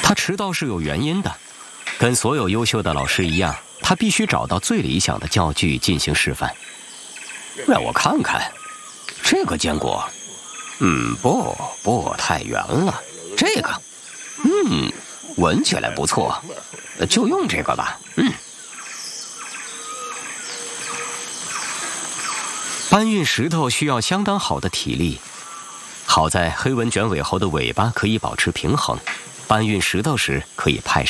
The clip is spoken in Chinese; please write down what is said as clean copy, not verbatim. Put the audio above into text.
他迟到是有原因的，跟所有优秀的老师一样，他必须找到最理想的教具进行示范。让我看看，这个坚果，不太圆了。这个，闻起来不错，就用这个吧。搬运石头需要相当好的体力，好在黑纹卷尾猴的尾巴可以保持平衡，搬运石头时可以派